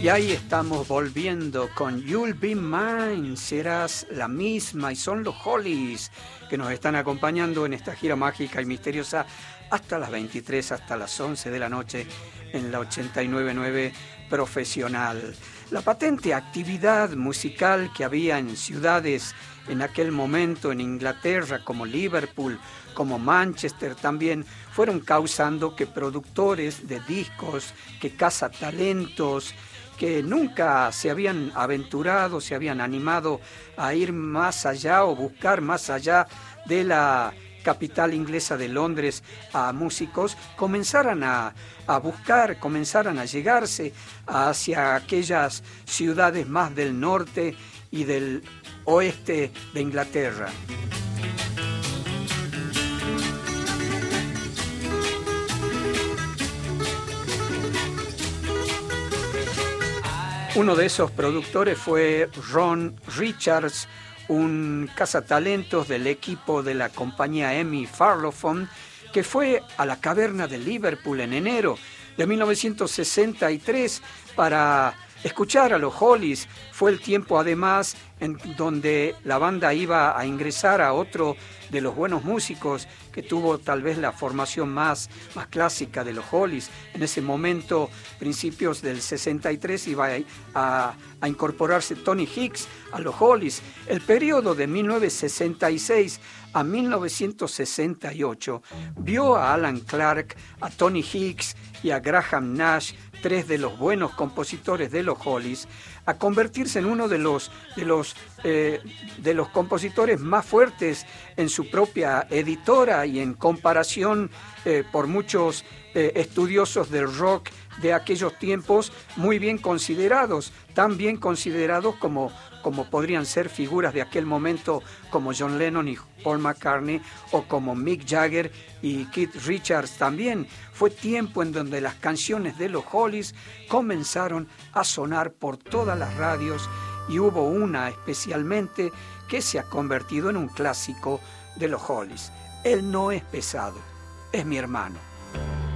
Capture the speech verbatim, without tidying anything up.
Y ahí estamos volviendo con You'll Be Mine, serás la misma, y son los Hollies que nos están acompañando en esta gira mágica y misteriosa hasta las veintitrés, hasta las once de la noche en la ochenta y nueve punto nueve Profesional. La patente actividad musical que había en ciudades en aquel momento en Inglaterra como Liverpool, como Manchester también, fueron causando que productores de discos, que cazatalentos, que nunca se habían aventurado, se habían animado a ir más allá o buscar más allá de la capital inglesa de Londres a músicos, comenzaran a, a buscar, comenzaran a llegarse hacia aquellas ciudades más del norte y del oeste de Inglaterra. Uno de esos productores fue Ron Richards, un cazatalentos del equipo de la compañía Emi Farlophone, que fue a la caverna de Liverpool en enero de mil novecientos sesenta y tres para escuchar a los Hollies. Fue el tiempo además en donde la banda iba a ingresar a otro de los buenos músicos que tuvo tal vez la formación más, más clásica de los Hollies. En ese momento, principios del sesenta y tres, iba a, a, a incorporarse Tony Hicks a los Hollies. El periodo de mil novecientos sesenta y seis a mil novecientos sesenta y ocho vio a Alan Clark, a Tony Hicks y a Graham Nash, tres de los buenos compositores de los Hollies, a convertirse en uno de los, de los, eh, de los compositores más fuertes en su propia editora y en comparación eh, por muchos eh, estudiosos del rock de aquellos tiempos, muy bien considerados, tan bien considerados como, como podrían ser figuras de aquel momento como John Lennon y Paul McCartney, o como Mick Jagger y Keith Richards también. Fue tiempo en donde las canciones de los Hollies comenzaron a sonar por todas las radios, y hubo una especialmente que se ha convertido en un clásico de los Hollies. Él no es pesado, es mi hermano.